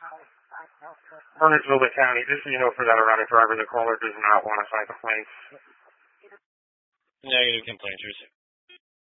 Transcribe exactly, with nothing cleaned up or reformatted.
Burnsville County, just so you know, for that erratic driver, the caller does not want to cite complaints. Negative complaints received.